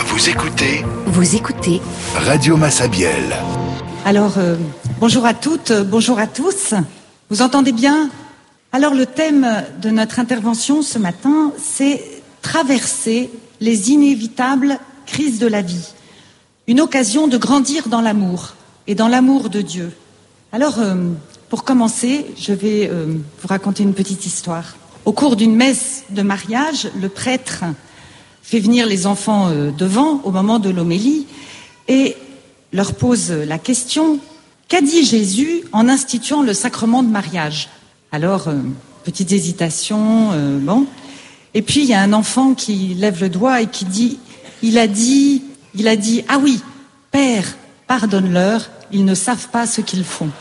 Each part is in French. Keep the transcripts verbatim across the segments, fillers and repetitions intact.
Vous écoutez Vous écoutez Radio Massabielle. Alors, euh, bonjour à toutes, euh, bonjour à tous. Vous entendez bien? Alors, le thème de notre intervention ce matin, c'est traverser les inévitables crises de la vie. Une occasion de grandir dans l'amour et dans l'amour de Dieu. Alors, euh, pour commencer, je vais euh, vous raconter une petite histoire. Au cours d'une messe de mariage, le prêtre fait venir les enfants euh, devant au moment de l'homélie et leur pose la question: qu'a dit Jésus en instituant le sacrement de mariage? Alors, euh, petite hésitation, euh, bon. Et puis, il y a un enfant qui lève le doigt et qui dit, il a dit, il a dit, ah oui, Père, pardonne-leur, ils ne savent pas ce qu'ils font.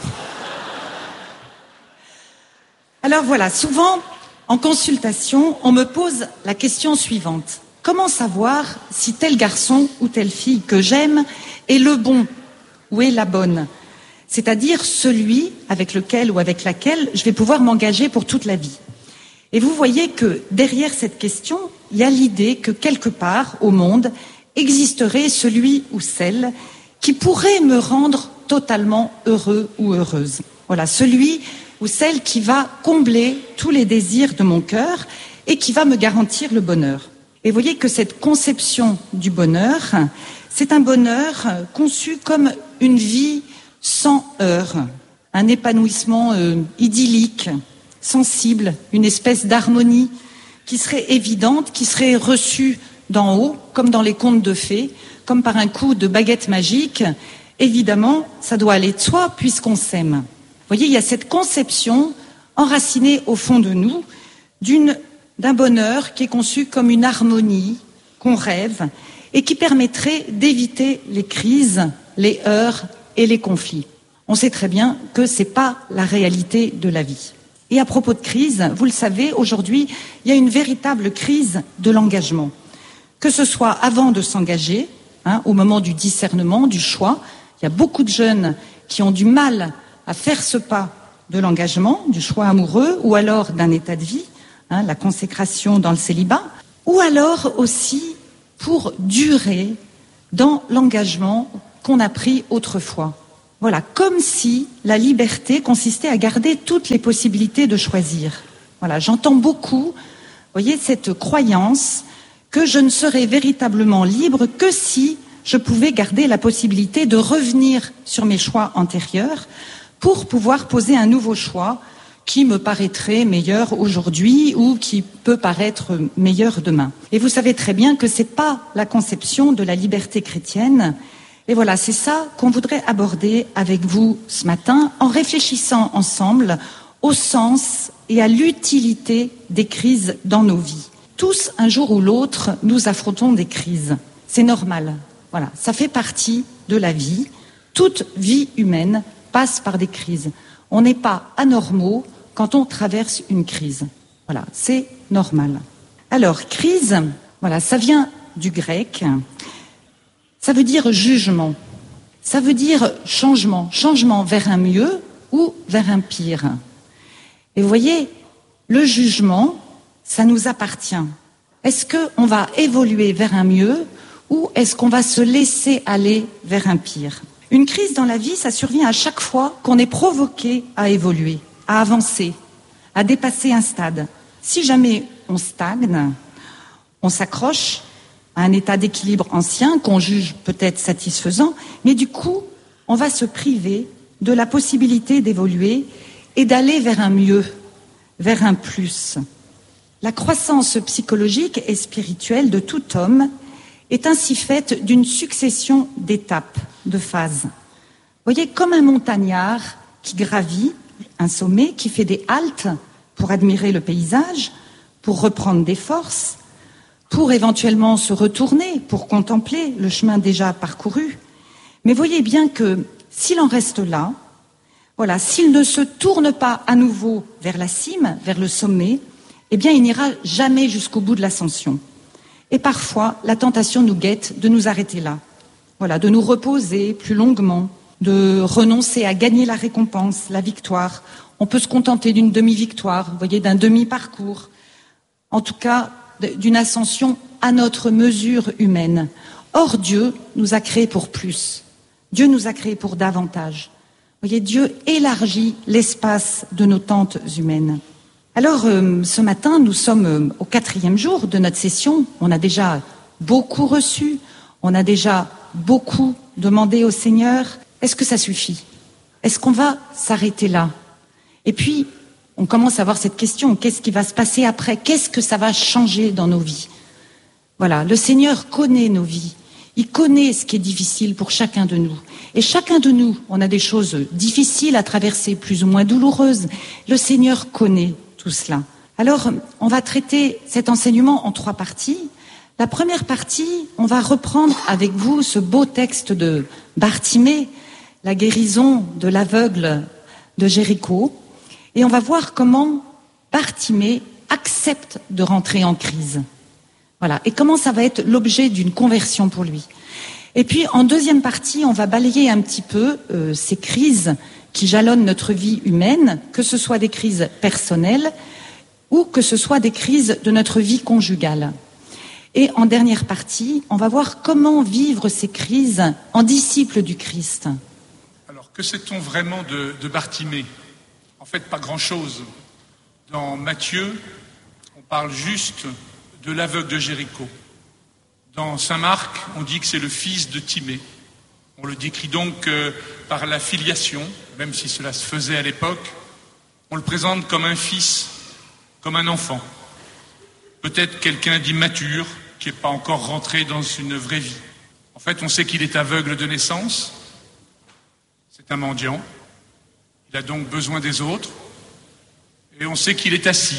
Alors voilà, souvent, en consultation, on me pose la question suivante. Comment savoir si tel garçon ou telle fille que j'aime est le bon ou est la bonne? C'est-à-dire celui avec lequel ou avec laquelle je vais pouvoir m'engager pour toute la vie. Et vous voyez que derrière cette question, il y a l'idée que quelque part au monde existerait celui ou celle qui pourrait me rendre totalement heureux ou heureuse. Voilà, celui ou celle qui va combler tous les désirs de mon cœur et qui va me garantir le bonheur. Et vous voyez que cette conception du bonheur, c'est un bonheur conçu comme une vie sans heurts, un épanouissement euh, idyllique, sensible, une espèce d'harmonie qui serait évidente, qui serait reçue d'en haut, comme dans les contes de fées, comme par un coup de baguette magique. Évidemment, ça doit aller de soi puisqu'on s'aime. Vous voyez, il y a cette conception enracinée au fond de nous d'une d'un bonheur qui est conçu comme une harmonie qu'on rêve et qui permettrait d'éviter les crises, les heurts et les conflits. On sait très bien que ce n'est pas la réalité de la vie. Et à propos de crise, vous le savez, aujourd'hui, il y a une véritable crise de l'engagement. Que ce soit avant de s'engager, hein, au moment du discernement, du choix, il y a beaucoup de jeunes qui ont du mal à faire ce pas de l'engagement, du choix amoureux ou alors d'un état de vie, Hein, la consécration dans le célibat, ou alors aussi pour durer dans l'engagement qu'on a pris autrefois. Voilà, comme si la liberté consistait à garder toutes les possibilités de choisir. Voilà, j'entends beaucoup, vous voyez, cette croyance que je ne serais véritablement libre que si je pouvais garder la possibilité de revenir sur mes choix antérieurs pour pouvoir poser un nouveau choix qui me paraîtrait meilleur aujourd'hui ou qui peut paraître meilleur demain. Et vous savez très bien que c'est pas la conception de la liberté chrétienne. Et voilà, c'est ça qu'on voudrait aborder avec vous ce matin en réfléchissant ensemble au sens et à l'utilité des crises dans nos vies. Tous, un jour ou l'autre, nous affrontons des crises. C'est normal. Voilà, ça fait partie de la vie. Toute vie humaine passe par des crises. On n'est pas anormaux quand on traverse une crise. Voilà, c'est normal. Alors, crise, voilà, ça vient du grec. Ça veut dire jugement. Ça veut dire changement. Changement vers un mieux ou vers un pire. Et vous voyez, le jugement, ça nous appartient. Est-ce qu'on va évoluer vers un mieux ou est-ce qu'on va se laisser aller vers un pire? Une crise dans la vie, ça survient à chaque fois qu'on est provoqué à évoluer, à avancer, à dépasser un stade. Si jamais on stagne, on s'accroche à un état d'équilibre ancien qu'on juge peut-être satisfaisant, mais du coup, on va se priver de la possibilité d'évoluer et d'aller vers un mieux, vers un plus. La croissance psychologique et spirituelle de tout homme est ainsi faite d'une succession d'étapes, de phases. Vous voyez, comme un montagnard qui gravit un sommet, qui fait des haltes pour admirer le paysage, pour reprendre des forces, pour éventuellement se retourner, pour contempler le chemin déjà parcouru. Mais voyez bien que s'il en reste là, voilà, s'il ne se tourne pas à nouveau vers la cime, vers le sommet, eh bien, il n'ira jamais jusqu'au bout de l'ascension. Et parfois, la tentation nous guette de nous arrêter là. Voilà, de nous reposer plus longuement, de renoncer à gagner la récompense, la victoire. On peut se contenter d'une demi-victoire, vous voyez, d'un demi-parcours. En tout cas, d'une ascension à notre mesure humaine. Or, Dieu nous a créés pour plus. Dieu nous a créés pour davantage. Vous voyez, Dieu élargit l'espace de nos tentes humaines. Alors, euh, ce matin, nous sommes euh, au quatrième jour de notre session. On a déjà beaucoup reçu, on a déjà beaucoup demandé au Seigneur. Est-ce que ça suffit ? Est-ce qu'on va s'arrêter là ? Et puis, on commence à avoir cette question, qu'est-ce qui va se passer après ? Qu'est-ce que ça va changer dans nos vies ? Voilà, le Seigneur connaît nos vies. Il connaît ce qui est difficile pour chacun de nous. Et chacun de nous, on a des choses difficiles à traverser, plus ou moins douloureuses. Le Seigneur connaît tout cela. Alors, on va traiter cet enseignement en trois parties. La première partie, on va reprendre avec vous ce beau texte de Bartimée, la guérison de l'aveugle de Jéricho. Et on va voir comment Bartimée accepte de rentrer en crise. Voilà. Et comment ça va être l'objet d'une conversion pour lui. Et puis, en deuxième partie, on va balayer un petit peu euh, ces crises qui jalonnent notre vie humaine, que ce soit des crises personnelles ou que ce soit des crises de notre vie conjugale. Et en dernière partie, on va voir comment vivre ces crises en disciples du Christ. Alors, que sait-on vraiment de, de Bartimée ? En fait, pas grand-chose. Dans Matthieu, on parle juste de l'aveugle de Jéricho. Dans Saint Marc, on dit que c'est le fils de Timée. On le décrit donc euh, par la filiation, même si cela se faisait à l'époque. On le présente comme un fils, comme un enfant. Peut-être quelqu'un d'immature, qui n'est pas encore rentré dans une vraie vie. En fait, on sait qu'il est aveugle de naissance. C'est un mendiant. Il a donc besoin des autres. Et on sait qu'il est assis,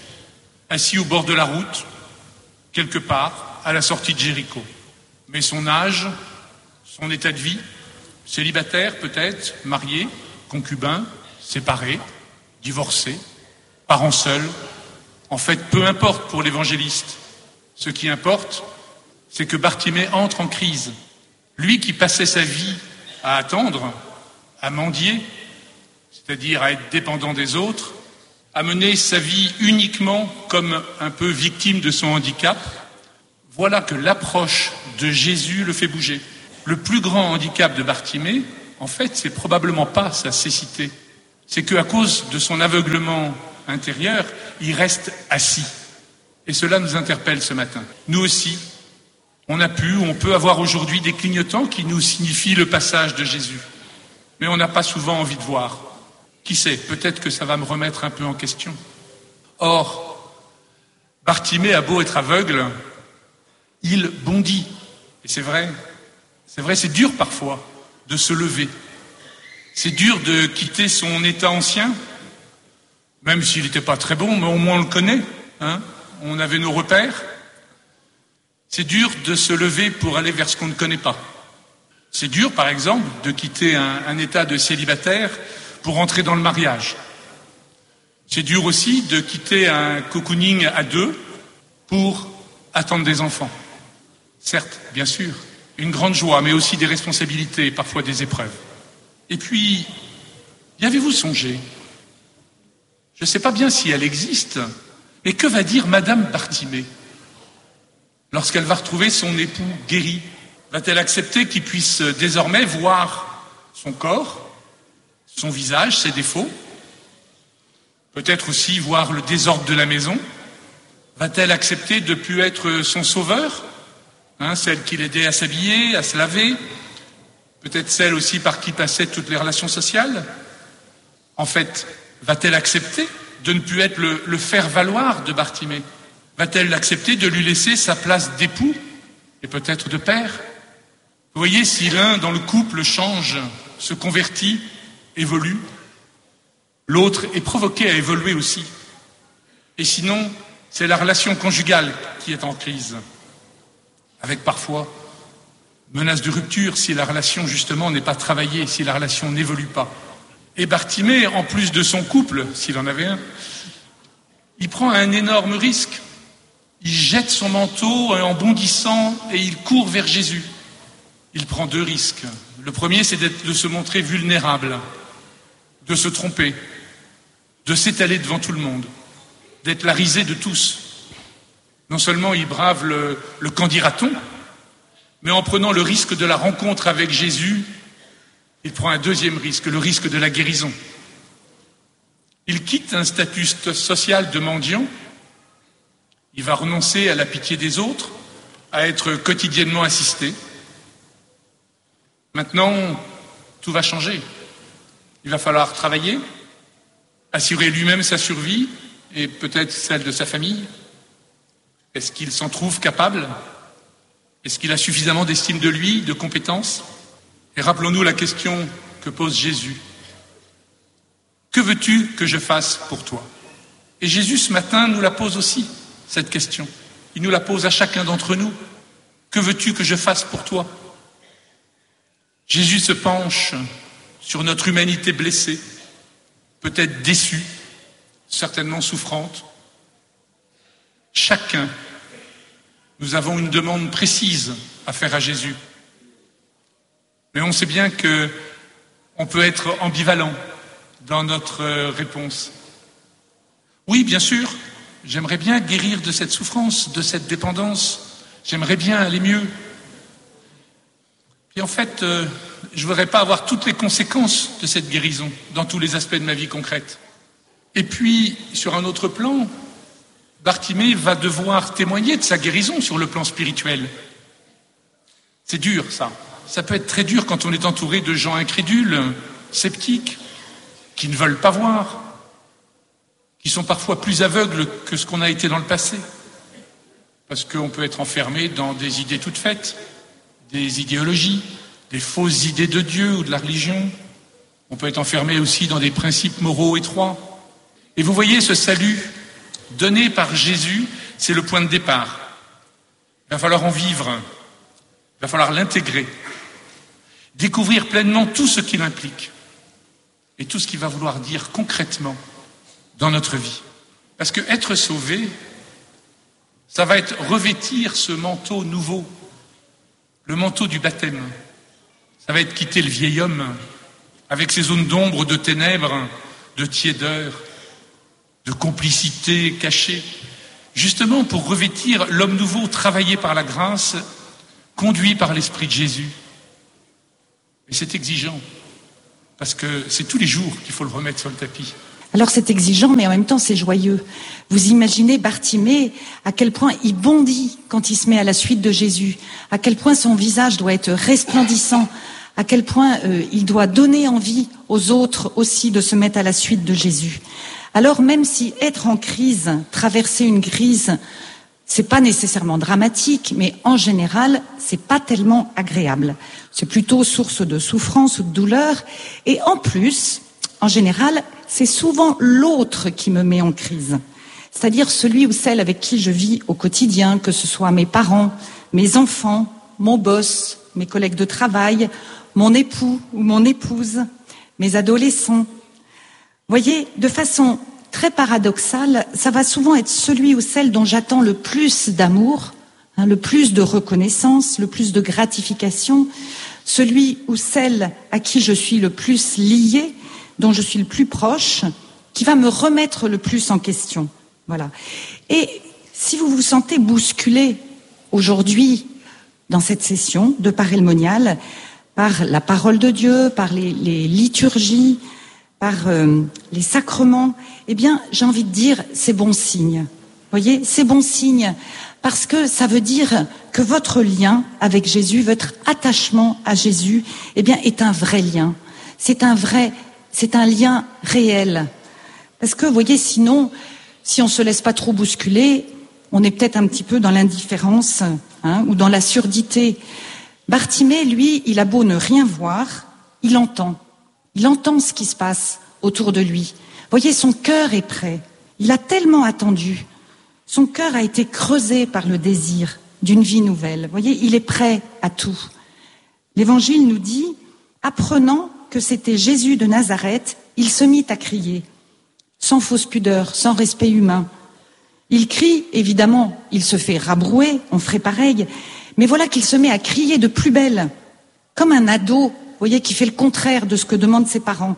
assis au bord de la route, quelque part, à la sortie de Jéricho. Mais son âge, son état de vie, célibataire peut-être, marié, concubin, séparé, divorcé, parent seul, en fait, peu importe pour l'évangéliste. Ce qui importe, c'est que Bartimée entre en crise. Lui qui passait sa vie à attendre, à mendier, c'est-à-dire à être dépendant des autres, à mener sa vie uniquement comme un peu victime de son handicap, voilà que l'approche de Jésus le fait bouger. Le plus grand handicap de Bartimée, en fait, c'est probablement pas sa cécité. C'est qu'à cause de son aveuglement intérieur, il reste assis. Et cela nous interpelle ce matin. Nous aussi, on a pu, on peut avoir aujourd'hui des clignotants qui nous signifient le passage de Jésus. Mais on n'a pas souvent envie de voir. Qui sait, peut-être que ça va me remettre un peu en question. Or, Bartimée a beau être aveugle, il bondit. Et c'est vrai, c'est vrai, c'est dur parfois de se lever. C'est dur de quitter son état ancien, même s'il n'était pas très bon, mais au moins on le connaît, hein, on avait nos repères. C'est dur de se lever pour aller vers ce qu'on ne connaît pas. C'est dur, par exemple, de quitter un, un état de célibataire pour entrer dans le mariage. C'est dur aussi de quitter un cocooning à deux pour attendre des enfants. Certes, bien sûr, une grande joie, mais aussi des responsabilités et parfois des épreuves. Et puis, y avez-vous songé ? Je ne sais pas bien si elle existe, mais que va dire Madame Bartimée lorsqu'elle va retrouver son époux guéri ? Va-t-elle accepter qu'il puisse désormais voir son corps, son visage, ses défauts, peut-être aussi voir le désordre de la maison? Va-t-elle accepter de ne plus être son sauveur, hein, celle qui l'aidait à s'habiller, à se laver, peut-être celle aussi par qui passaient toutes les relations sociales? En fait, va-t-elle accepter de ne plus être le, le faire-valoir de Bartimée? Va-t-elle accepter de lui laisser sa place d'époux et peut-être de père? Vous voyez, si l'un dans le couple change, se convertit, évolue, l'autre est provoqué à évoluer aussi. Et sinon, c'est la relation conjugale qui est en crise, avec parfois menace de rupture si la relation justement n'est pas travaillée, si la relation n'évolue pas. Et Bartimée, en plus de son couple, s'il en avait un, il prend un énorme risque. Il jette son manteau en bondissant et il court vers Jésus. Il prend deux risques. Le premier, c'est d'être, de se montrer vulnérable, de se tromper, de s'étaler devant tout le monde, d'être la risée de tous. Non seulement il brave le, le qu'en dira-t-on, Mais en prenant le risque de la rencontre avec Jésus, il prend un deuxième risque, le risque de la guérison. Il quitte un statut social de mendiant, il va renoncer à la pitié des autres, à être quotidiennement assisté. Maintenant, tout va changer. Il va falloir travailler, assurer lui-même sa survie et peut-être celle de sa famille. Est-ce qu'il s'en trouve capable? Est-ce qu'il a suffisamment d'estime de lui, de compétences? Et rappelons-nous la question que pose Jésus. Que veux-tu que je fasse pour toi? Et Jésus, ce matin, nous la pose aussi, cette question. Il nous la pose à chacun d'entre nous. Que veux-tu que je fasse pour toi? Jésus se penche sur notre humanité blessée, peut-être déçue, certainement souffrante. Chacun, nous avons une demande précise à faire à Jésus. Mais on sait bien qu'on peut être ambivalent dans notre réponse. Oui, bien sûr, j'aimerais bien guérir de cette souffrance, de cette dépendance. J'aimerais bien aller mieux. Puis en fait, euh, je ne voudrais pas avoir toutes les conséquences de cette guérison dans tous les aspects de ma vie concrète. Et puis, sur un autre plan, Bartimée va devoir témoigner de sa guérison sur le plan spirituel. C'est dur, ça. Ça peut être très dur quand on est entouré de gens incrédules, sceptiques, qui ne veulent pas voir, qui sont parfois plus aveugles que ce qu'on a été dans le passé. Parce qu'on peut être enfermé dans des idées toutes faites, des idéologies, des fausses idées de Dieu ou de la religion. On peut être enfermé aussi dans des principes moraux étroits. Et vous voyez, ce salut donné par Jésus, c'est le point de départ. Il va falloir en vivre, il va falloir l'intégrer, découvrir pleinement tout ce qu'il implique et tout ce qu'il va vouloir dire concrètement dans notre vie. Parce que être sauvé, ça va être revêtir ce manteau nouveau, le manteau du baptême. Ça va être quitter le vieil homme avec ses zones d'ombre, de ténèbres, de tiédeur, de complicité cachée, justement pour revêtir l'homme nouveau travaillé par la grâce, conduit par l'Esprit de Jésus. Et c'est exigeant, parce que c'est tous les jours qu'il faut le remettre sur le tapis. Alors c'est exigeant, mais en même temps c'est joyeux. Vous imaginez Bartimée, à quel point il bondit quand il se met à la suite de Jésus, à quel point son visage doit être resplendissant, à quel point euh, il doit donner envie aux autres aussi de se mettre à la suite de Jésus. Alors même si être en crise, traverser une crise, c'est pas nécessairement dramatique, mais en général, c'est pas tellement agréable. C'est plutôt source de souffrance ou de douleur. Et en plus, en général, c'est souvent l'autre qui me met en crise. C'est-à-dire celui ou celle avec qui je vis au quotidien, que ce soit mes parents, mes enfants, mon boss, mes collègues de travail, mon époux ou mon épouse, mes adolescents. Vous voyez, de façon très paradoxale, ça va souvent être celui ou celle dont j'attends le plus d'amour, hein, le plus de reconnaissance, le plus de gratification, celui ou celle à qui je suis le plus lié, dont je suis le plus proche, qui va me remettre le plus en question. Voilà. Et si vous vous sentez bousculé aujourd'hui dans cette session de Parel Monial, par la parole de Dieu, par les, les liturgies, par euh, les sacrements, eh bien, j'ai envie de dire, c'est bon signe. Vous voyez, c'est bon signe, parce que ça veut dire que votre lien avec Jésus, votre attachement à Jésus, eh bien, est un vrai lien. C'est un vrai, c'est un lien réel. Parce que, vous voyez, sinon, si on se laisse pas trop bousculer, on est peut-être un petit peu dans l'indifférence, hein, ou dans la surdité. Bartimée, lui, il a beau ne rien voir, il entend. Il entend ce qui se passe autour de lui. Vous voyez, son cœur est prêt. Il a tellement attendu. Son cœur a été creusé par le désir d'une vie nouvelle. Vous voyez, il est prêt à tout. L'Évangile nous dit, apprenant que c'était Jésus de Nazareth, il se mit à crier, sans fausse pudeur, sans respect humain. Il crie, évidemment, il se fait rabrouer, on ferait pareil, mais voilà qu'il se met à crier de plus belle, comme un ado, vous voyez, qui fait le contraire de ce que demandent ses parents.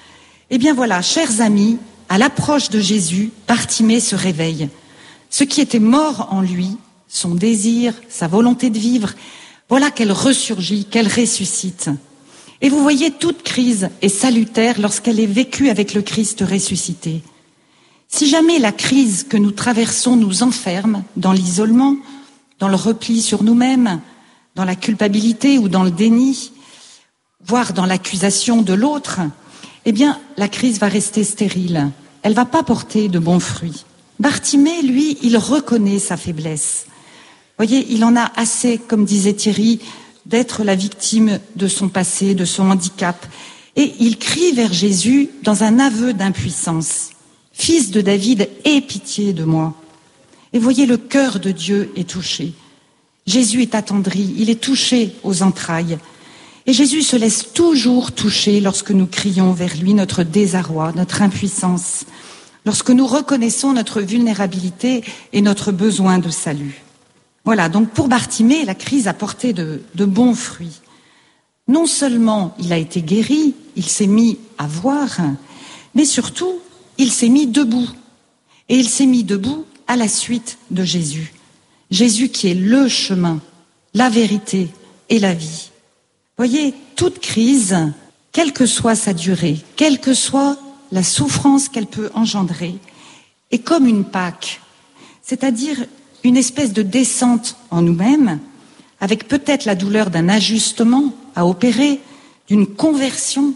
Eh bien voilà, chers amis, à l'approche de Jésus, Bartimée se réveille. Ce qui était mort en lui, son désir, sa volonté de vivre, Voilà qu'elle ressurgit, qu'elle ressuscite. Et vous voyez, toute crise est salutaire lorsqu'elle est vécue avec le Christ ressuscité. Si jamais la crise que nous traversons nous enferme dans l'isolement, dans le repli sur nous-mêmes, dans la culpabilité ou dans le déni, voire dans l'accusation de l'autre, eh bien, la crise va rester stérile. Elle va pas porter de bons fruits. Bartimée, lui, il reconnaît sa faiblesse. Vous voyez, il en a assez, comme disait Thierry, d'être la victime de son passé, de son handicap. Et il crie vers Jésus dans un aveu d'impuissance. « Fils de David, aie pitié de moi ». Et voyez, le cœur de Dieu est touché. Jésus est attendri, il est touché aux entrailles. Et Jésus se laisse toujours toucher lorsque nous crions vers lui notre désarroi, notre impuissance, lorsque nous reconnaissons notre vulnérabilité et notre besoin de salut. Voilà, donc pour Bartimée, la crise a porté de, de bons fruits. Non seulement il a été guéri, il s'est mis à voir, mais surtout, il s'est mis debout. Et il s'est mis debout à la suite de Jésus. Jésus qui est le chemin, la vérité et la vie. Voyez, toute crise, quelle que soit sa durée, quelle que soit la souffrance qu'elle peut engendrer, est comme une Pâque, c'est-à-dire une espèce de descente en nous-mêmes, avec peut-être la douleur d'un ajustement à opérer, d'une conversion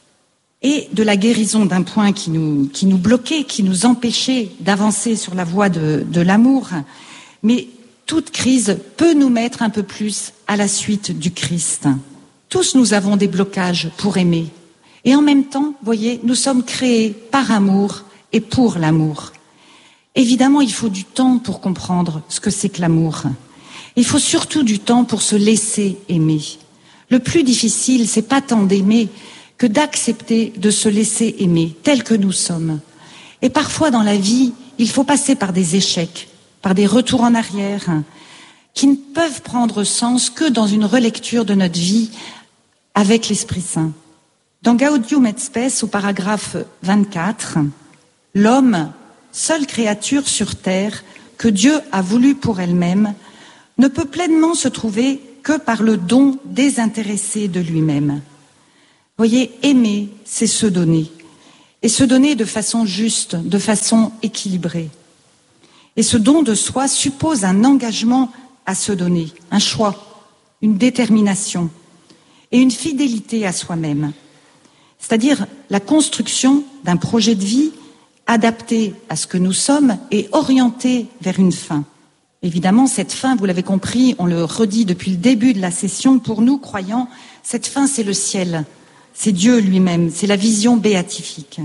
et de la guérison d'un point qui nous, qui nous bloquait, qui nous empêchait d'avancer sur la voie de, de l'amour. Mais toute crise peut nous mettre un peu plus à la suite du Christ. Tous nous avons des blocages pour aimer. Et en même temps, voyez, nous sommes créés par amour et pour l'amour. Évidemment, il faut du temps pour comprendre ce que c'est que l'amour. Il faut surtout du temps pour se laisser aimer. Le plus difficile, c'est pas tant d'aimer que d'accepter de se laisser aimer tel que nous sommes. Et parfois dans la vie, il faut passer par des échecs, par des retours en arrière, qui ne peuvent prendre sens que dans une relecture de notre vie avec l'Esprit Saint. Dans Gaudium et Spes, au paragraphe vingt-quatre, l'homme, seule créature sur terre que Dieu a voulu pour elle-même, ne peut pleinement se trouver que par le don désintéressé de lui-même. Voyez, aimer, c'est se donner. Et se donner de façon juste, de façon équilibrée. Et ce don de soi suppose un engagement à se donner, un choix, une détermination et une fidélité à soi-même. C'est-à-dire la construction d'un projet de vie adapté à ce que nous sommes et orienté vers une fin. Évidemment, cette fin, vous l'avez compris, on le redit depuis le début de la session, pour nous, croyants, cette fin, c'est le ciel, c'est Dieu lui-même, c'est la vision béatifique.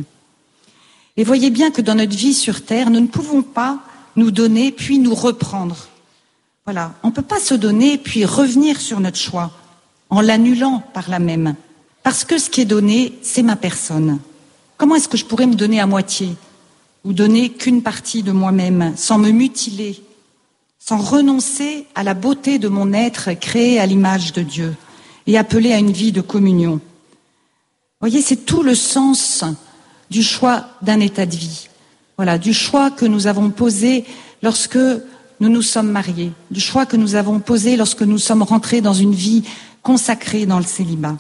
Et voyez bien que dans notre vie sur terre, nous ne pouvons pas nous donner puis nous reprendre. Voilà, on ne peut pas se donner puis revenir sur notre choix, en l'annulant par là même. Parce que ce qui est donné, c'est ma personne. Comment est-ce que je pourrais me donner à moitié ou donner qu'une partie de moi-même, sans me mutiler, sans renoncer à la beauté de mon être créé à l'image de Dieu et appelé à une vie de communion. Vous voyez, c'est tout le sens du choix d'un état de vie. Voilà, du choix que nous avons posé lorsque nous nous sommes mariés, du choix que nous avons posé lorsque nous sommes rentrés dans une vie consacrée dans le célibat.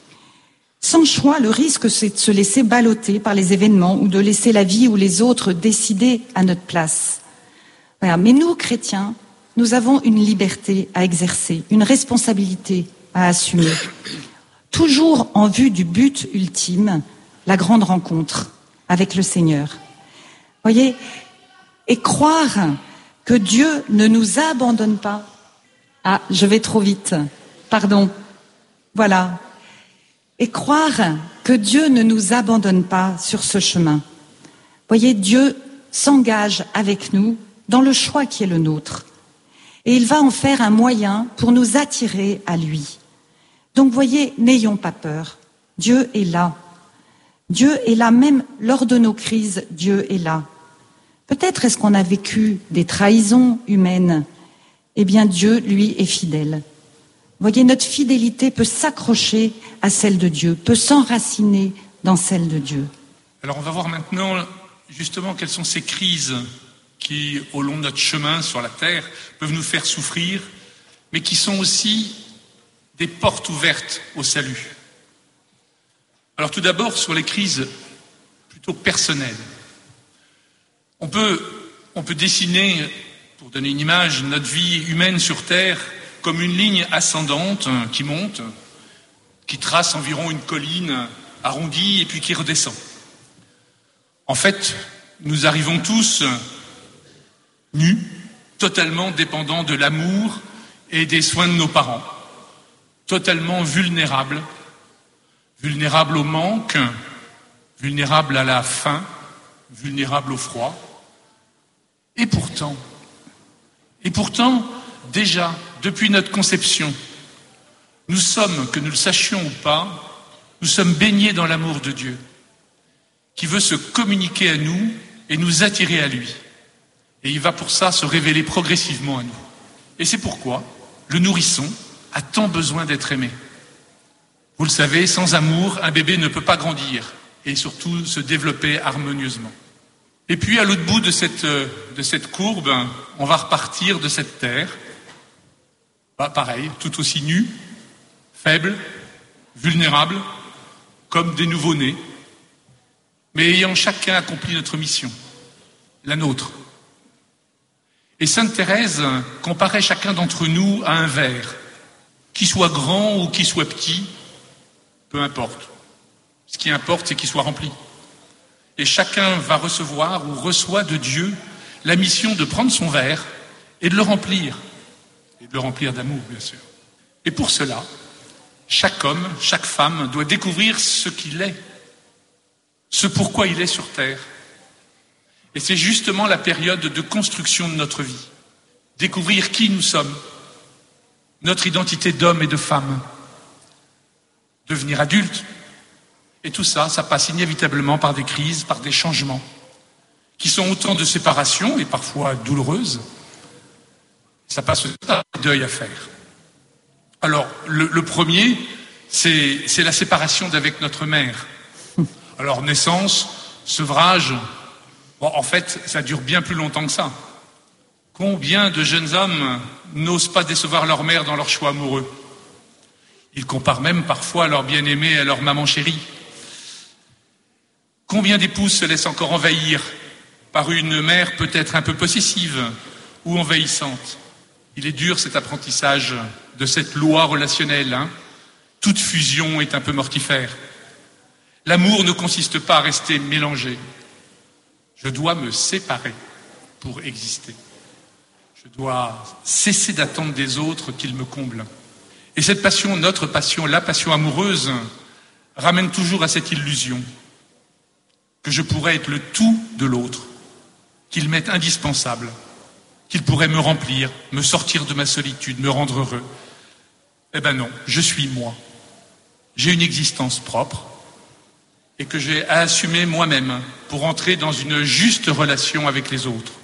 Sans choix, le risque, c'est de se laisser balloter par les événements ou de laisser la vie ou les autres décider à notre place. Voilà. Mais nous, chrétiens, nous avons une liberté à exercer, une responsabilité à assumer. Toujours en vue du but ultime, la grande rencontre avec le Seigneur. Voyez, et croire que Dieu ne nous abandonne pas. Ah, je vais trop vite. Pardon. Voilà. Et croire que Dieu ne nous abandonne pas sur ce chemin. Voyez, Dieu s'engage avec nous dans le choix qui est le nôtre. Et il va en faire un moyen pour nous attirer à lui. Donc, voyez, n'ayons pas peur. Dieu est là. Dieu est là, même lors de nos crises, Dieu est là. Peut-être est-ce qu'on a vécu des trahisons humaines. Eh bien, Dieu, lui, est fidèle. Voyez, notre fidélité peut s'accrocher à celle de Dieu, peut s'enraciner dans celle de Dieu. Alors, on va voir maintenant, justement, quelles sont ces crises qui, au long de notre chemin sur la terre, peuvent nous faire souffrir, mais qui sont aussi des portes ouvertes au salut. Alors tout d'abord, sur les crises plutôt personnelles. On peut, on peut dessiner, pour donner une image, notre vie humaine sur Terre comme une ligne ascendante qui monte, qui trace environ une colline arrondie et puis qui redescend. En fait, nous arrivons tous nus, totalement dépendants de l'amour et des soins de nos parents, totalement vulnérables, vulnérables au manque, vulnérables à la faim, vulnérables au froid. Et pourtant, et pourtant, déjà, depuis notre conception, nous sommes, que nous le sachions ou pas, nous sommes baignés dans l'amour de Dieu, qui veut se communiquer à nous et nous attirer à lui. Et il va pour ça se révéler progressivement à nous. Et c'est pourquoi le nourrisson a tant besoin d'être aimé. Vous le savez, sans amour, un bébé ne peut pas grandir et surtout se développer harmonieusement. Et puis, à l'autre bout de cette, de cette courbe, on va repartir de cette terre, bah, pareil, tout aussi nus, faibles, vulnérables, comme des nouveau-nés, mais ayant chacun accompli notre mission, la nôtre. Et Sainte Thérèse comparait chacun d'entre nous à un verre, qu'il soit grand ou qu'il soit petit, peu importe. Ce qui importe, c'est qu'il soit rempli. Et chacun va recevoir ou reçoit de Dieu la mission de prendre son verre et de le remplir. Et de le remplir d'amour, bien sûr. Et pour cela, chaque homme, chaque femme doit découvrir ce qu'il est, ce pourquoi il est sur terre. Et c'est justement la période de construction de notre vie. Découvrir qui nous sommes, notre identité d'homme et de femme, devenir adulte. Et tout ça, ça passe inévitablement par des crises, par des changements, qui sont autant de séparations, et parfois douloureuses. Ça passe aussi par des deuils à faire. Alors, le, le premier, c'est, c'est la séparation d'avec notre mère. Alors, naissance, sevrage, bon, en fait, ça dure bien plus longtemps que ça. Combien de jeunes hommes n'osent pas décevoir leur mère dans leur choix amoureux? Ils comparent même parfois leur bien-aimé à leur maman chérie. Combien d'épouses se laissent encore envahir par une mère peut-être un peu possessive ou envahissante? Il est dur cet apprentissage de cette loi relationnelle. Hein. Toute fusion est un peu mortifère. L'amour ne consiste pas à rester mélangé. Je dois me séparer pour exister. Je dois cesser d'attendre des autres qu'ils me comblent. Et cette passion, notre passion, la passion amoureuse, ramène toujours à cette illusion que je pourrais être le tout de l'autre, qu'il m'est indispensable, qu'il pourrait me remplir, me sortir de ma solitude, me rendre heureux. Eh ben non, je suis moi. J'ai une existence propre et que j'ai à assumer moi-même pour entrer dans une juste relation avec les autres.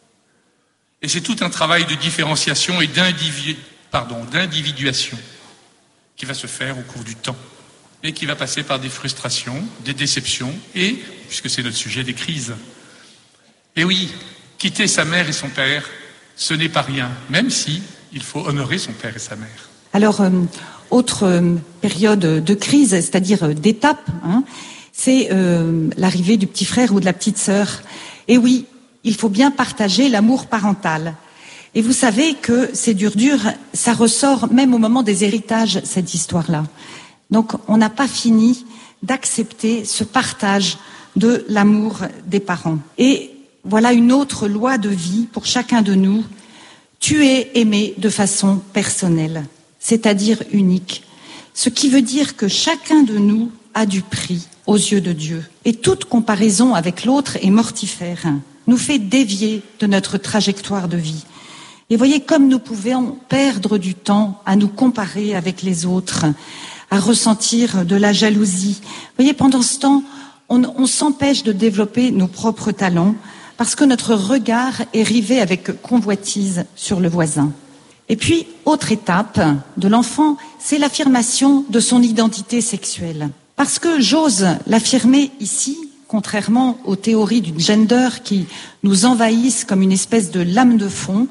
Et c'est tout un travail de différenciation et d'individu, pardon, d'individuation qui va se faire au cours du temps et qui va passer par des frustrations, des déceptions et, puisque c'est notre sujet, des crises. Et oui, quitter sa mère et son père, ce n'est pas rien, même si il faut honorer son père et sa mère. Alors, euh, autre euh, période de crise, c'est-à-dire euh, d'étape, hein, c'est euh, l'arrivée du petit frère ou de la petite sœur. Et oui, il faut bien partager l'amour parental. Et vous savez que c'est dur, dur, ça ressort même au moment des héritages, cette histoire-là. Donc, on n'a pas fini d'accepter ce partage de l'amour des parents. Et voilà une autre loi de vie pour chacun de nous. Tu es aimé de façon personnelle, c'est-à-dire unique. Ce qui veut dire que chacun de nous a du prix aux yeux de Dieu. Et toute comparaison avec l'autre est mortifère, nous fait dévier de notre trajectoire de vie. Et voyez comme nous pouvons perdre du temps à nous comparer avec les autres, à ressentir de la jalousie. Vous voyez, pendant ce temps, on, on s'empêche de développer nos propres talents parce que notre regard est rivé avec convoitise sur le voisin. Et puis, autre étape de l'enfant, c'est l'affirmation de son identité sexuelle. Parce que j'ose l'affirmer ici, contrairement aux théories du gender qui nous envahissent comme une espèce de lame de fond,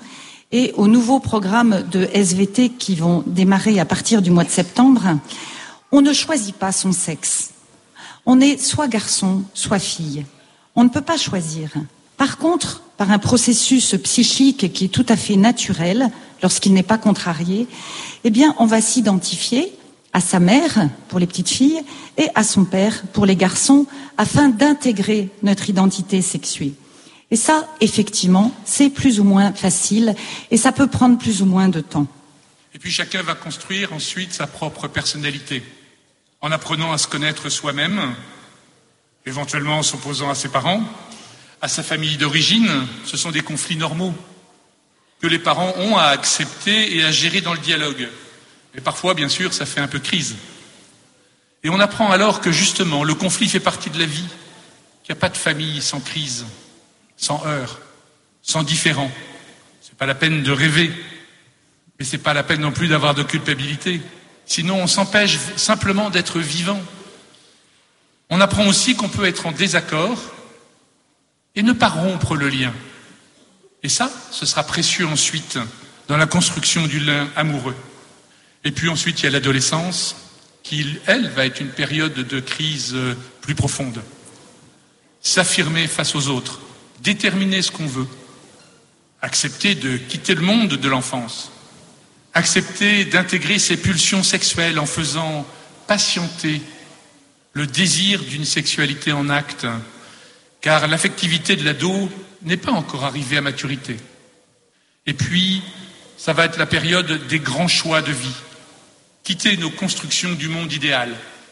et aux nouveaux programmes de S V T qui vont démarrer à partir du mois de septembre, on ne choisit pas son sexe. On est soit garçon, soit fille. On ne peut pas choisir. Par contre, par un processus psychique qui est tout à fait naturel, lorsqu'il n'est pas contrarié, eh bien, on va s'identifier à sa mère, pour les petites filles, et à son père, pour les garçons, afin d'intégrer notre identité sexuée. Et ça, effectivement, c'est plus ou moins facile, et ça peut prendre plus ou moins de temps. Et puis chacun va construire ensuite sa propre personnalité, en apprenant à se connaître soi-même, éventuellement en s'opposant à ses parents, à sa famille d'origine. Ce sont des conflits normaux que les parents ont à accepter et à gérer dans le dialogue. Et parfois, bien sûr, ça fait un peu crise. Et on apprend alors que, justement, le conflit fait partie de la vie, qu'il n'y a pas de famille sans crise, sans heurts, sans différends. C'est pas la peine de rêver, mais c'est pas la peine non plus d'avoir de culpabilité. Sinon, on s'empêche simplement d'être vivant. On apprend aussi qu'on peut être en désaccord et ne pas rompre le lien. Et ça, ce sera précieux ensuite dans la construction du lien amoureux. Et puis ensuite, il y a l'adolescence, qui, elle, va être une période de crise plus profonde. S'affirmer face aux autres, déterminer ce qu'on veut, accepter de quitter le monde de l'enfance, accepter d'intégrer ses pulsions sexuelles en faisant patienter le désir d'une sexualité en acte, car l'affectivité de l'ado n'est pas encore arrivée à maturité. Et puis, ça va être la période des grands choix de vie. Quitter nos constructions du monde idéal,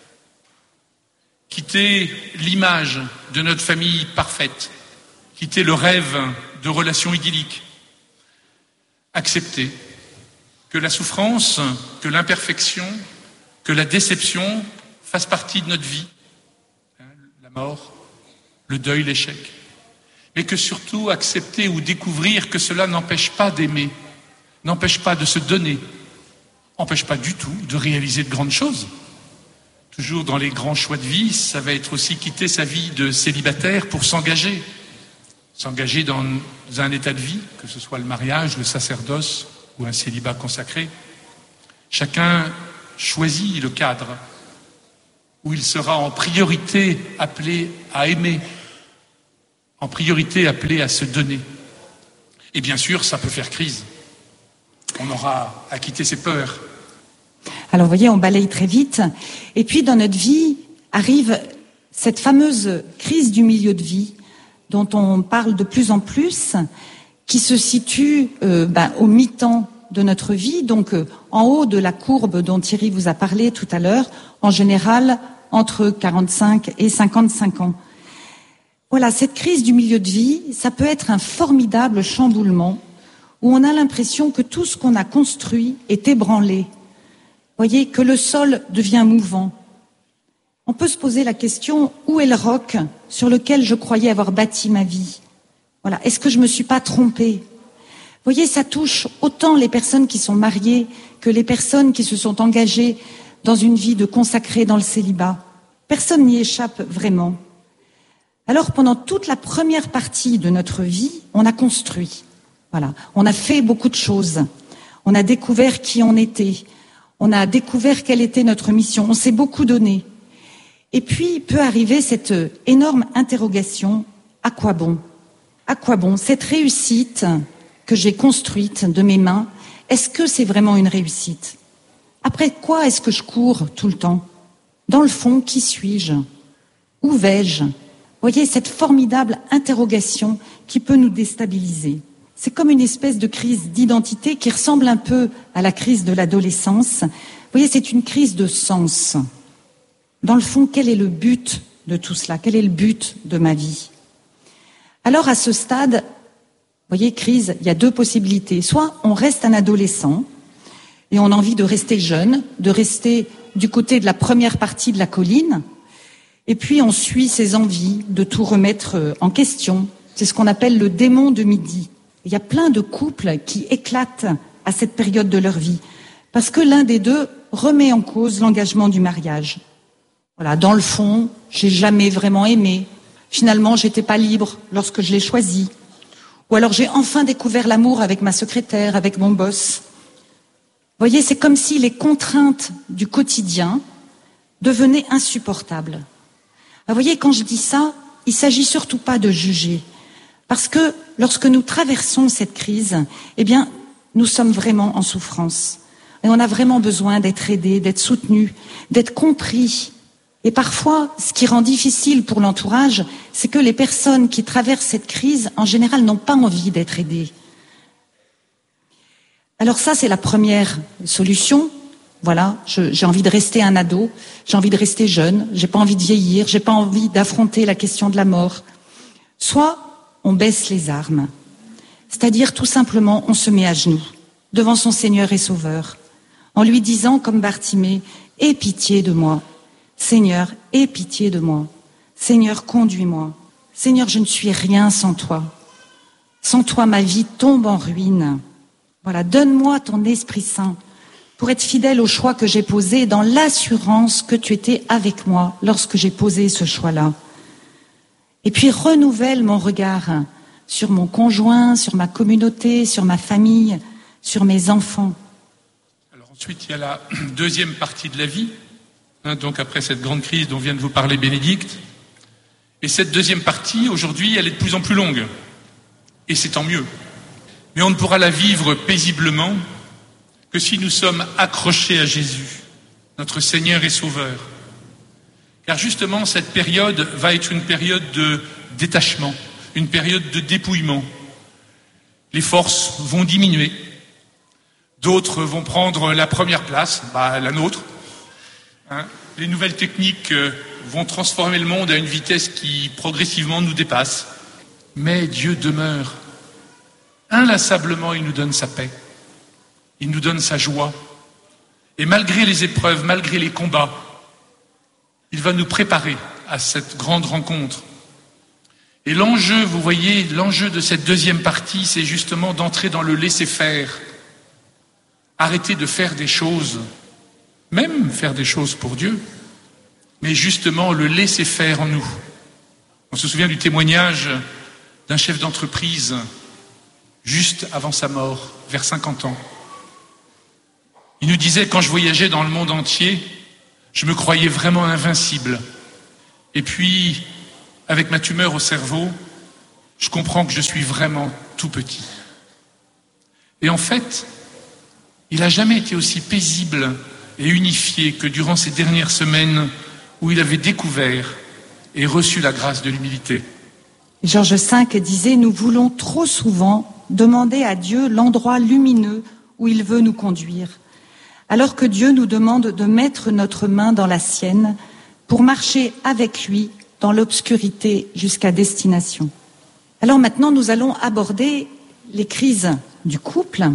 quitter l'image de notre famille parfaite, quitter le rêve de relations idylliques, accepter que la souffrance, que l'imperfection, que la déception fassent partie de notre vie, hein, la mort, le deuil, l'échec, mais que surtout accepter ou découvrir que cela n'empêche pas d'aimer, n'empêche pas de se donner, n'empêche pas du tout de réaliser de grandes choses. Toujours dans les grands choix de vie, ça va être aussi quitter sa vie de célibataire pour s'engager. S'engager dans un état de vie, que ce soit le mariage, le sacerdoce ou un célibat consacré. Chacun choisit le cadre où il sera en priorité appelé à aimer, en priorité appelé à se donner. Et bien sûr, ça peut faire crise. On aura à quitter ses peurs. Alors, vous voyez, on balaye très vite. Et puis, dans notre vie, arrive cette fameuse crise du milieu de vie, dont on parle de plus en plus, qui se situe euh, ben, au mi-temps de notre vie, donc euh, en haut de la courbe dont Thierry vous a parlé tout à l'heure, en général entre quarante-cinq et cinquante-cinq ans. Voilà, cette crise du milieu de vie, ça peut être un formidable chamboulement où on a l'impression que tout ce qu'on a construit est ébranlé. Vous voyez, que le sol devient mouvant. On peut se poser la question, où est le roc sur lequel je croyais avoir bâti ma vie? Voilà, est-ce que je me suis pas trompée? Vous voyez, ça touche autant les personnes qui sont mariées que les personnes qui se sont engagées dans une vie de consacrée dans le célibat. Personne n'y échappe vraiment. Alors, pendant toute la première partie de notre vie, on a construit. Voilà, on a fait beaucoup de choses. On a découvert qui on était. On a découvert quelle était notre mission. On s'est beaucoup donné. Et puis, peut arriver cette énorme interrogation, à quoi bon? À quoi bon? Cette réussite que j'ai construite de mes mains, est-ce que c'est vraiment une réussite? Après quoi est-ce que je cours tout le temps? Dans le fond, qui suis-je? Où vais-je? Vous voyez, cette formidable interrogation qui peut nous déstabiliser. C'est comme une espèce de crise d'identité qui ressemble un peu à la crise de l'adolescence. Vous voyez, c'est une crise de sens. Dans le fond, quel est le but de tout cela? Quel est le but de ma vie? Alors, à ce stade, vous voyez, crise, il y a deux possibilités. Soit on reste un adolescent et on a envie de rester jeune, de rester du côté de la première partie de la colline, et puis on suit ses envies de tout remettre en question. C'est ce qu'on appelle le démon de midi. Il y a plein de couples qui éclatent à cette période de leur vie, parce que l'un des deux remet en cause l'engagement du mariage. Voilà, dans le fond, j'ai jamais vraiment aimé. Finalement, j'étais pas libre lorsque je l'ai choisi. Ou alors j'ai enfin découvert l'amour avec ma secrétaire, avec mon boss. Vous voyez, c'est comme si les contraintes du quotidien devenaient insupportables. Vous voyez, quand je dis ça, il ne s'agit surtout pas de juger. Parce que lorsque nous traversons cette crise, eh bien, nous sommes vraiment en souffrance. Et on a vraiment besoin d'être aidés, d'être soutenus, d'être compris. Et parfois, ce qui rend difficile pour l'entourage, c'est que les personnes qui traversent cette crise, en général, n'ont pas envie d'être aidées. Alors ça, c'est la première solution. Voilà, je, j'ai envie de rester un ado, j'ai envie de rester jeune, j'ai pas envie de vieillir, j'ai pas envie d'affronter la question de la mort. Soit on baisse les armes, c'est-à-dire tout simplement on se met à genoux devant son Seigneur et Sauveur, en lui disant comme Bartimée, « Aie pitié de moi, Seigneur, aie pitié de moi, Seigneur, conduis-moi, Seigneur, je ne suis rien sans toi, sans toi ma vie tombe en ruine. Voilà, donne-moi ton Esprit Saint, pour être fidèle au choix que j'ai posé, dans l'assurance que tu étais avec moi lorsque j'ai posé ce choix-là. Et puis renouvelle mon regard sur mon conjoint, sur ma communauté, sur ma famille, sur mes enfants. » Alors ensuite, il y a la deuxième partie de la vie, hein, donc après cette grande crise dont vient de vous parler Bénédicte. Et cette deuxième partie, aujourd'hui, elle est de plus en plus longue. Et c'est tant mieux. Mais on ne pourra la vivre paisiblement que si nous sommes accrochés à Jésus, notre Seigneur et Sauveur. Car justement, cette période va être une période de détachement, une période de dépouillement. Les forces vont diminuer, d'autres vont prendre la première place, bah, la nôtre. Hein. Les nouvelles techniques vont transformer le monde à une vitesse qui progressivement nous dépasse. Mais Dieu demeure. Inlassablement, il nous donne sa paix. Il nous donne sa joie. Et malgré les épreuves, malgré les combats, il va nous préparer à cette grande rencontre. Et l'enjeu, vous voyez, l'enjeu de cette deuxième partie, c'est justement d'entrer dans le laisser-faire. Arrêter de faire des choses, même faire des choses pour Dieu, mais justement le laisser-faire en nous. On se souvient du témoignage d'un chef d'entreprise juste avant sa mort, vers cinquante ans. Il nous disait, quand je voyageais dans le monde entier, je me croyais vraiment invincible. Et puis, avec ma tumeur au cerveau, je comprends que je suis vraiment tout petit. Et en fait, il n'a jamais été aussi paisible et unifié que durant ces dernières semaines où il avait découvert et reçu la grâce de l'humilité. Georges cinq disait, nous voulons trop souvent demander à Dieu l'endroit lumineux où il veut nous conduire, alors que Dieu nous demande de mettre notre main dans la sienne pour marcher avec lui dans l'obscurité jusqu'à destination. Alors maintenant, nous allons aborder les crises du couple.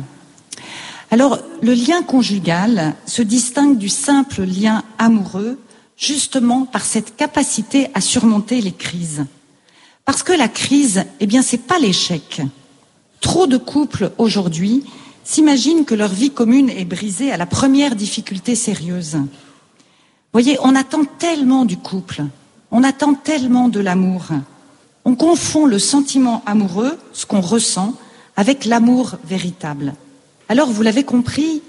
Alors, le lien conjugal se distingue du simple lien amoureux, justement par cette capacité à surmonter les crises. Parce que la crise, eh bien, c'est pas l'échec. Trop de couples aujourd'hui s'imaginent que leur vie commune est brisée à la première difficulté sérieuse. Vous voyez, on attend tellement du couple, on attend tellement de l'amour. On confond le sentiment amoureux, ce qu'on ressent, avec l'amour véritable. Alors, vous l'avez compris,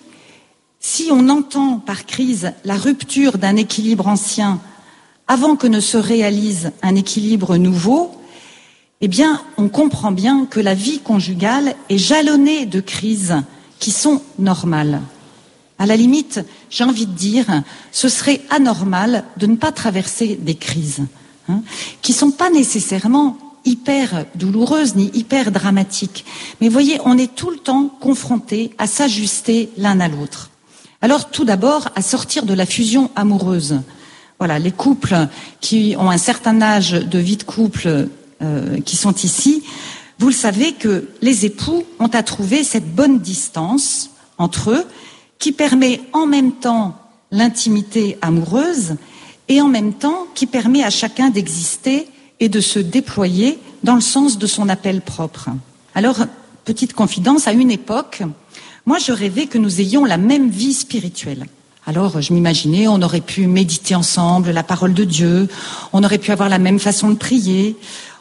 si on entend par crise la rupture d'un équilibre ancien avant que ne se réalise un équilibre nouveau, eh bien, on comprend bien que la vie conjugale est jalonnée de crises qui sont normales. À la limite, j'ai envie de dire, ce serait anormal de ne pas traverser des crises, hein, qui ne sont pas nécessairement hyper douloureuses ni hyper dramatiques. Mais voyez, on est tout le temps confronté à s'ajuster l'un à l'autre. Alors, tout d'abord, à sortir de la fusion amoureuse. Voilà, les couples qui ont un certain âge de vie de couple euh, qui sont ici, vous le savez que les époux ont à trouver cette bonne distance entre eux qui permet en même temps l'intimité amoureuse et en même temps qui permet à chacun d'exister et de se déployer dans le sens de son appel propre. Alors, petite confidence, à une époque, moi je rêvais que nous ayons la même vie spirituelle. Alors, je m'imaginais, on aurait pu méditer ensemble la parole de Dieu, on aurait pu avoir la même façon de prier,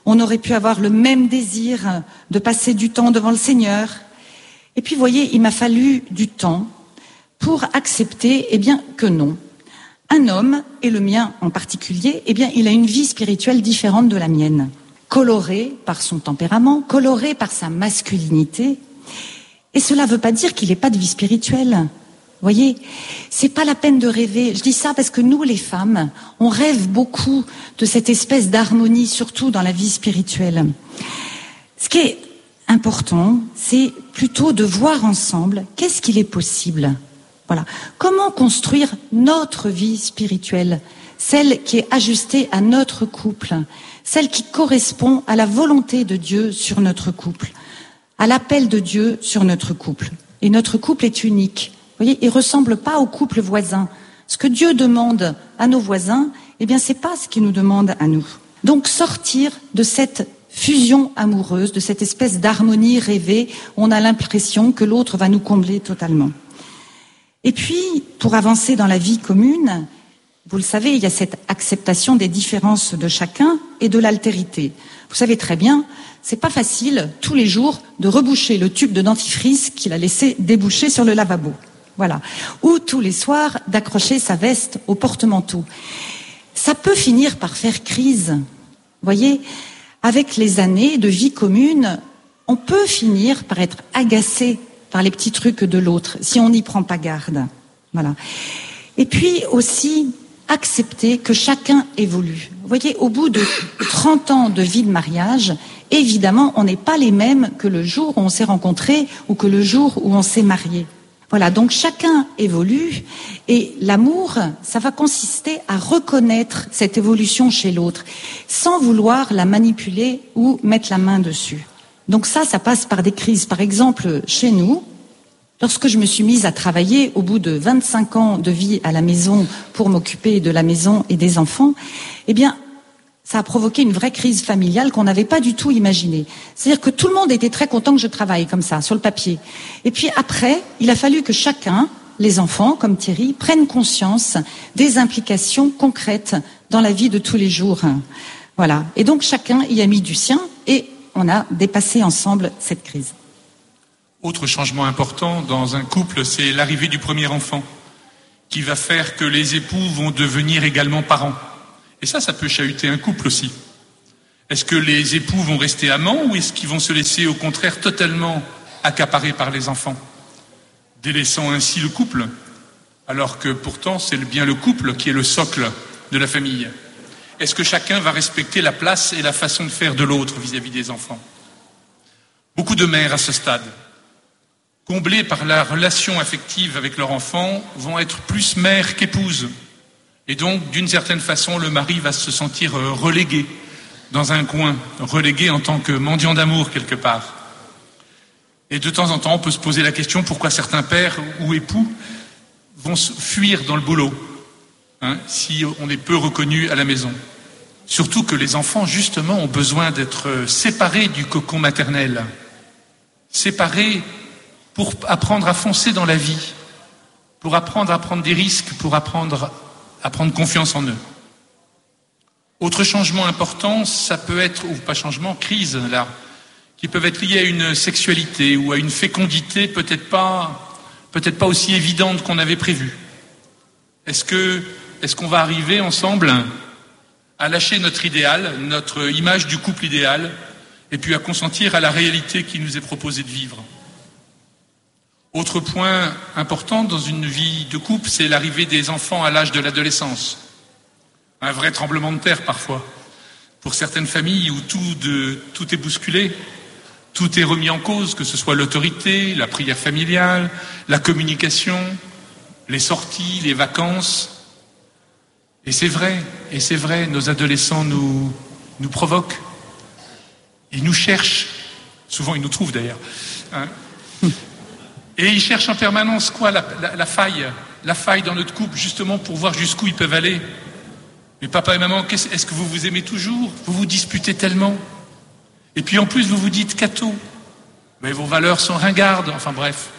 On aurait pu avoir le même désir de passer du temps devant le Seigneur. Et puis, vous voyez, il m'a fallu du temps pour accepter, eh bien, que non. Un homme, et le mien en particulier, eh bien, il a une vie spirituelle différente de la mienne. Coloré par son tempérament, coloré par sa masculinité. Et cela ne veut pas dire qu'il n'ait pas de vie spirituelle. Vous voyez, c'est pas la peine de rêver. Je dis ça parce que nous, les femmes, on rêve beaucoup de cette espèce d'harmonie, surtout dans la vie spirituelle. Ce qui est important, c'est plutôt de voir ensemble qu'est-ce qu'il est possible. Voilà. Comment construire notre vie spirituelle, celle qui est ajustée à notre couple, celle qui correspond à la volonté de Dieu sur notre couple, à l'appel de Dieu sur notre couple. Et notre couple est unique. Vous voyez, il ne ressemble pas au couple voisin. Ce que Dieu demande à nos voisins, eh bien, c'est pas ce qu'il nous demande à nous. Donc, sortir de cette fusion amoureuse, de cette espèce d'harmonie rêvée, où on a l'impression que l'autre va nous combler totalement. Et puis, pour avancer dans la vie commune, vous le savez, il y a cette acceptation des différences de chacun et de l'altérité. Vous savez très bien, c'est pas facile, tous les jours, de reboucher le tube de dentifrice qu'il a laissé déboucher sur le lavabo. Voilà. Ou tous les soirs, d'accrocher sa veste au porte-manteau. Ça peut finir par faire crise. Vous voyez, avec les années de vie commune, on peut finir par être agacé par les petits trucs de l'autre, si on n'y prend pas garde. Voilà. Et puis aussi, accepter que chacun évolue. Vous voyez, au bout de trente ans de vie de mariage, évidemment, on n'est pas les mêmes que le jour où on s'est rencontrés ou que le jour où on s'est marié. Voilà, donc chacun évolue et l'amour, ça va consister à reconnaître cette évolution chez l'autre sans vouloir la manipuler ou mettre la main dessus. Donc ça, ça passe par des crises. Par exemple, chez nous, lorsque je me suis mise à travailler au bout de vingt-cinq ans de vie à la maison pour m'occuper de la maison et des enfants, eh bien, ça a provoqué une vraie crise familiale qu'on n'avait pas du tout imaginée. C'est-à-dire que tout le monde était très content que je travaille comme ça, sur le papier. Et puis après, il a fallu que chacun, les enfants, comme Thierry, prennent conscience des implications concrètes dans la vie de tous les jours. Voilà. Et donc chacun y a mis du sien et on a dépassé ensemble cette crise. Autre changement important dans un couple, c'est l'arrivée du premier enfant, qui va faire que les époux vont devenir également parents. Et ça, ça peut chahuter un couple aussi. Est-ce que les époux vont rester amants ou est-ce qu'ils vont se laisser au contraire totalement accaparés par les enfants, délaissant ainsi le couple, alors que pourtant c'est bien le couple qui est le socle de la famille? Est-ce que chacun va respecter la place et la façon de faire de l'autre vis-à-vis des enfants? Beaucoup de mères à ce stade, comblées par la relation affective avec leur enfant, vont être plus mères qu'épouses. Et donc, d'une certaine façon, le mari va se sentir relégué dans un coin, relégué en tant que mendiant d'amour quelque part. Et de temps en temps, on peut se poser la question pourquoi certains pères ou époux vont fuir dans le boulot, hein, si on est peu reconnu à la maison. Surtout que les enfants, justement, ont besoin d'être séparés du cocon maternel, séparés pour apprendre à foncer dans la vie, pour apprendre à prendre des risques, pour apprendre à prendre confiance en eux. Autre changement important, ça peut être, ou pas changement, crise, là, qui peuvent être liés à une sexualité ou à une fécondité peut-être pas, peut-être pas aussi évidente qu'on avait prévu. Est-ce que, est-ce qu'on va arriver ensemble à lâcher notre idéal, notre image du couple idéal, et puis à consentir à la réalité qui nous est proposée de vivre? Autre point important dans une vie de couple, c'est l'arrivée des enfants à l'âge de l'adolescence. Un vrai tremblement de terre parfois. Pour certaines familles où tout, de, tout est bousculé, tout est remis en cause, que ce soit l'autorité, la prière familiale, la communication, les sorties, les vacances. Et c'est vrai, et c'est vrai, nos adolescents nous, nous provoquent. Ils nous cherchent. Souvent, ils nous trouvent d'ailleurs. Hein. Et ils cherchent en permanence quoi, la, la, la faille, la faille dans notre couple, justement pour voir jusqu'où ils peuvent aller. Mais papa et maman, est-ce que vous vous aimez toujours? Vous vous disputez tellement. Et puis en plus, vous vous dites cathos. Mais vos valeurs sont ringardes. Enfin bref.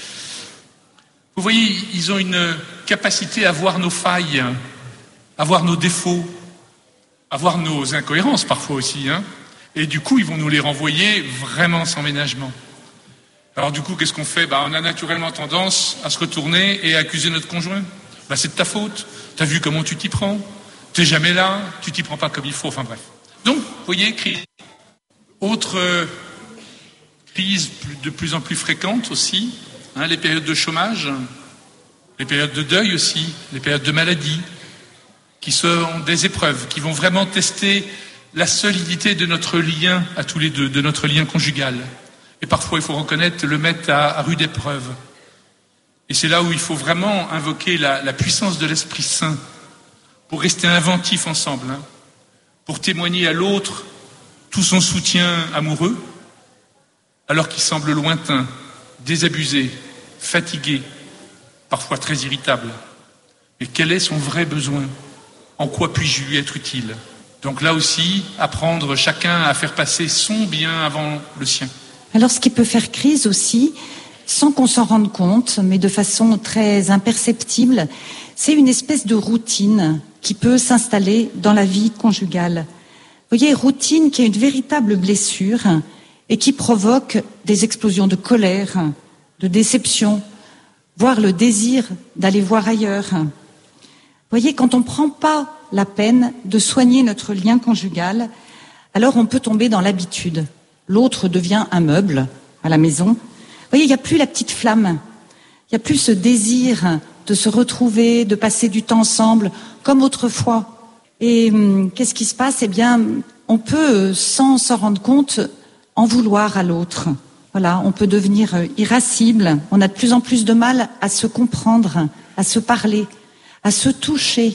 Vous voyez, ils ont une capacité à voir nos failles, à voir nos défauts, à voir nos incohérences parfois aussi, hein, Et du coup, ils vont nous les renvoyer vraiment sans ménagement. Alors du coup, qu'est-ce qu'on fait? Bah, on a naturellement tendance à se retourner et à accuser notre conjoint. Bah, c'est de ta faute. T'as vu comment tu t'y prends? T'es jamais là, tu t'y prends pas comme il faut. Enfin bref. Donc, vous voyez, crise. Autre euh, crise de plus en plus fréquente aussi, hein, les périodes de chômage, les périodes de deuil aussi, les périodes de maladie, qui sont des épreuves, qui vont vraiment tester la solidité de notre lien à tous les deux, de notre lien conjugal. Et parfois, il faut reconnaître, le mettre à, à rude épreuve. Et c'est là où il faut vraiment invoquer la, la puissance de l'Esprit Saint pour rester inventif ensemble, hein, pour témoigner à l'autre tout son soutien amoureux, alors qu'il semble lointain, désabusé, fatigué, parfois très irritable. Mais quel est son vrai besoin? En quoi puis-je lui être utile? Donc là aussi, apprendre chacun à faire passer son bien avant le sien. Alors ce qui peut faire crise aussi, sans qu'on s'en rende compte, mais de façon très imperceptible, c'est une espèce de routine qui peut s'installer dans la vie conjugale. Vous voyez, routine qui est une véritable blessure et qui provoque des explosions de colère, de déception, voire le désir d'aller voir ailleurs. Vous voyez, quand on ne prend pas la peine de soigner notre lien conjugal, alors on peut tomber dans l'habitude. L'autre devient un meuble à la maison. Vous voyez, il n'y a plus la petite flamme. Il n'y a plus ce désir de se retrouver, de passer du temps ensemble, comme autrefois. Et hum, qu'est-ce qui se passe? Eh bien, on peut, sans s'en rendre compte, en vouloir à l'autre. Voilà, on peut devenir irascible. On a de plus en plus de mal à se comprendre, à se parler, à se toucher.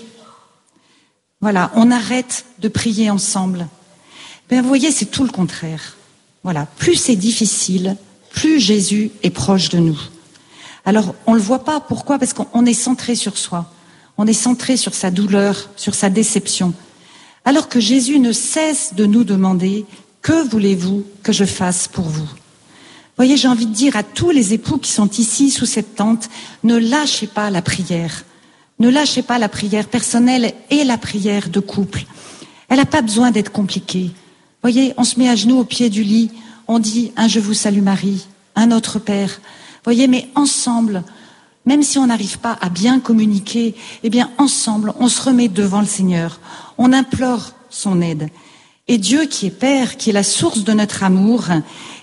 Voilà, on arrête de prier ensemble. Ben, vous voyez, c'est tout le contraire. Voilà, plus c'est difficile, plus Jésus est proche de nous. Alors, on ne le voit pas. Pourquoi? Parce qu'on est centré sur soi. On est centré sur sa douleur, sur sa déception. Alors que Jésus ne cesse de nous demander « Que voulez-vous que je fasse pour vous ?» Vous voyez, j'ai envie de dire à tous les époux qui sont ici sous cette tente, ne lâchez pas la prière. Ne lâchez pas la prière personnelle et la prière de couple. Elle n'a pas besoin d'être compliquée. Vous voyez, on se met à genoux au pied du lit, on dit un « Je vous salue Marie », un « Notre Père ». Vous voyez, mais ensemble, même si on n'arrive pas à bien communiquer, eh bien ensemble, on se remet devant le Seigneur. On implore son aide. Et Dieu qui est Père, qui est la source de notre amour,